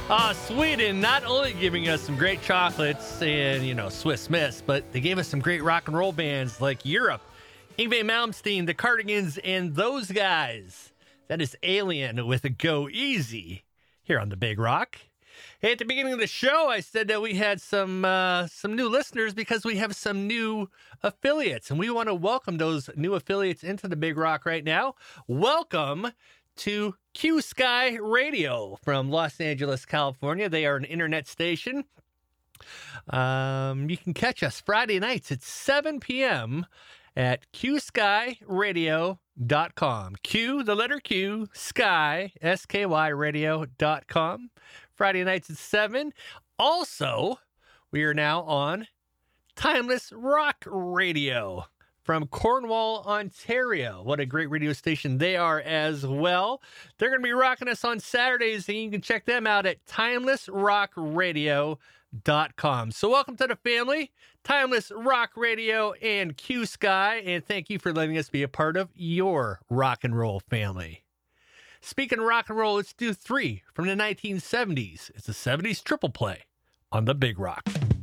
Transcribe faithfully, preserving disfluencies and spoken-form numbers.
Uh, Sweden not only giving us some great chocolates and, you know, Swiss Miss, but they gave us some great rock and roll bands like Europe, Yngwie Malmsteen, the Cardigans, and those guys. That is Alien with a Go Easy here on The Big Rock. Hey, at the beginning of the show, I said that we had some uh, some new listeners because we have some new affiliates, and we want to welcome those new affiliates into The Big Rock right now. Welcome to Q Sky Radio from Los Angeles, California. They are an internet station. Um, you can catch us Friday nights at seven p.m. at q sky radio dot com. Q, the letter Q, Sky, S K Y radio dot com. Friday nights at seven. Also, we are now on Timeless Rock Radio from Cornwall, Ontario. What a great radio station they are as well. They're going to be rocking us on Saturdays, and you can check them out at timeless rock radio dot com. So welcome to the family, Timeless Rock Radio and Q Sky, and thank you for letting us be a part of your rock and roll family. Speaking of rock and roll, let's do three from the nineteen seventies. It's a seventies triple play on The Big Rock.